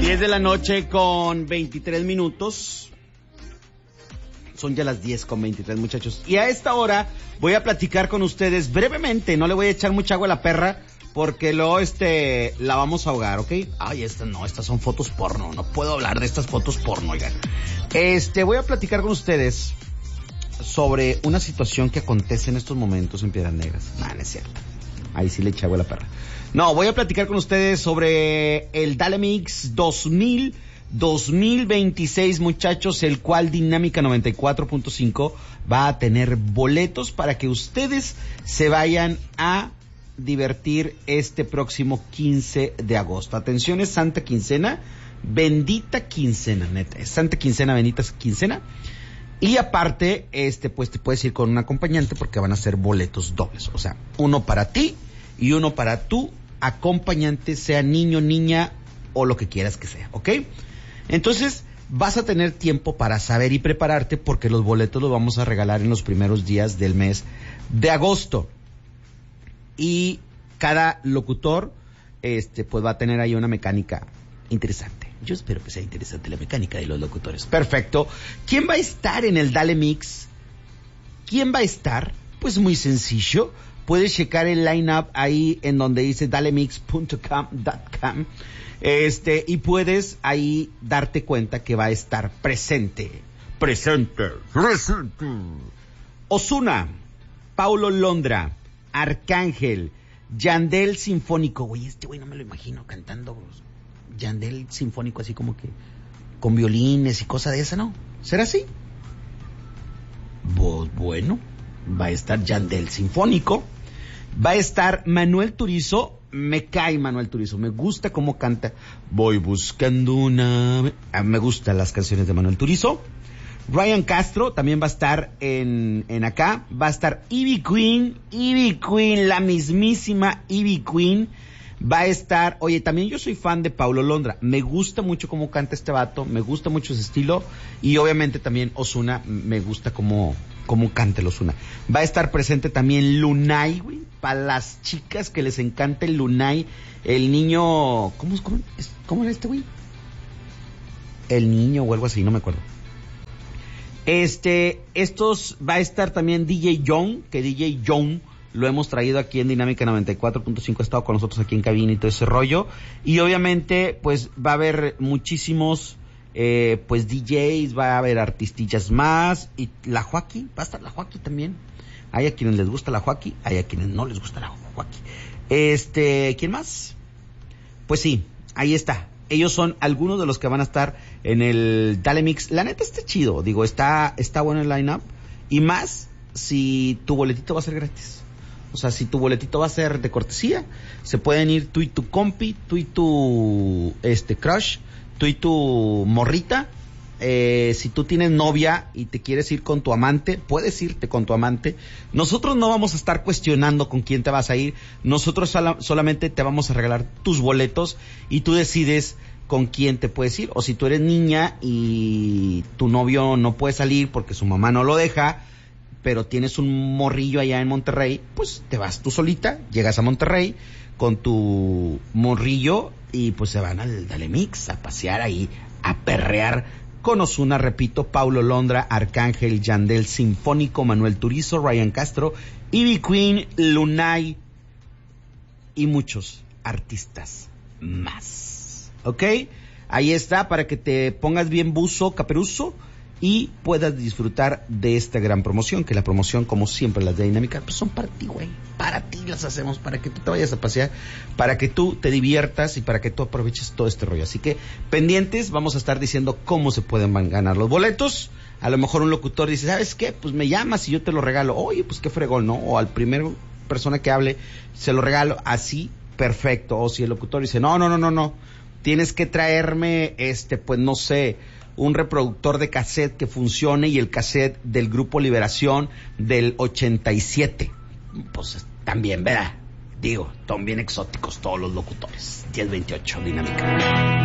10 de la noche con 23 minutos. Son ya las 10 con 23, muchachos. Y a esta hora voy a platicar con ustedes brevemente. No le voy a echar mucha agua a la perra porque luego la vamos a ahogar, ¿ok? Ay, estas son fotos porno. No puedo hablar de estas fotos porno, oigan. Voy a platicar con ustedes sobre una situación que acontece en estos momentos en Piedras Negras. No es cierto. Ahí sí le eché agua a la perra. No, voy a platicar con ustedes sobre el Dale Mix 2026, muchachos, el cual Dinámica 94.5 va a tener boletos para que ustedes se vayan a divertir este próximo 15 de agosto. Atención, es Santa Quincena, bendita quincena, neta. Es Santa Quincena, bendita quincena. Y aparte, pues te puedes ir con un acompañante porque van a ser boletos dobles. O sea, uno para ti y uno para tu acompañante, sea niño, niña o lo que quieras que sea, ¿ok? Entonces, vas a tener tiempo para saber y prepararte porque los boletos los vamos a regalar en los primeros días del mes de agosto. Y cada locutor, pues va a tener ahí una mecánica interesante. Yo espero que sea interesante la mecánica de los locutores. Perfecto. ¿Quién va a estar en el Dale Mix? ¿Quién va a estar? Pues muy sencillo. Puedes checar el line-up ahí en donde dice dalemix.com. Y puedes ahí darte cuenta que va a estar presente. Ozuna, Paulo Londra, Arcángel, Yandel Sinfónico. Güey, güey no me lo imagino cantando Yandel Sinfónico así como que con violines y cosas de esa, ¿no? ¿Será así? Bueno, va a estar Yandel Sinfónico. Va a estar Manuel Turizo. Me cae Manuel Turizo, me gusta cómo canta. Voy buscando una... Me gustan las canciones de Manuel Turizo. Ryan Castro también va a estar en acá. Va a estar Ivy Queen, la mismísima Ivy Queen. Va a estar... Oye, también yo soy fan de Paulo Londra. Me gusta mucho cómo canta este vato, me gusta mucho su estilo. Y obviamente también Ozuna, me gusta cómo canta el Ozuna. Va a estar presente también Lunay, güey. Para las chicas que les encanta el Lunay. El niño... ¿Cómo era este güey? El niño o algo así, no me acuerdo. Va a estar también DJ Young, que DJ Young lo hemos traído aquí en Dinámica 94.5, ha estado con nosotros aquí en cabina y todo ese rollo. Y obviamente, pues va a haber muchísimos, pues DJs, va a haber artistillas más. Y la Joaquí, va a estar la Joaquí también. Hay a quienes les gusta la Joaquí, hay a quienes no les gusta la Joaquí. ¿Quién más? Pues sí, ahí está. Ellos son algunos de los que van a estar en el Dale Mix. La neta está chido, digo, está bueno el line-up. Y más si tu boletito va a ser gratis. O sea, si tu boletito va a ser de cortesía, se pueden ir tú y tu compi, tú y tu crush, tú y tu morrita. Si tú tienes novia y te quieres ir con tu amante, puedes irte con tu amante. Nosotros no vamos a estar cuestionando con quién te vas a ir. Nosotros solamente te vamos a regalar tus boletos y tú decides con quién te puedes ir. O si tú eres niña y tu novio no puede salir porque su mamá no lo deja, pero tienes un morrillo allá en Monterrey, pues te vas tú solita, llegas a Monterrey con tu morrillo y pues se van al Dale Mix a pasear ahí, a perrear con Ozuna, repito, Paulo Londra, Arcángel, Yandel Sinfónico, Manuel Turizo, Ryan Castro, Ivy Queen, Lunay y muchos artistas más. ¿Ok? Ahí está, para que te pongas bien buzo, caperuzo y puedas disfrutar de esta gran promoción, que la promoción, como siempre, las de Dinámica, pues son para ti, güey. Para ti las hacemos, para que tú te vayas a pasear, para que tú te diviertas y para que tú aproveches todo este rollo. Así que, pendientes, vamos a estar diciendo cómo se pueden ganar los boletos. A lo mejor un locutor dice, ¿sabes qué? Pues me llamas y yo te lo regalo. Oye, pues qué fregón, ¿no? O al primer persona que hable, se lo regalo así, perfecto. O si el locutor dice, no. Tienes que traerme, pues no sé, un reproductor de cassette que funcione y el cassette del Grupo Liberación del 87. Pues también, ¿verdad? Digo, son bien exóticos todos los locutores. 1028, Dinámica.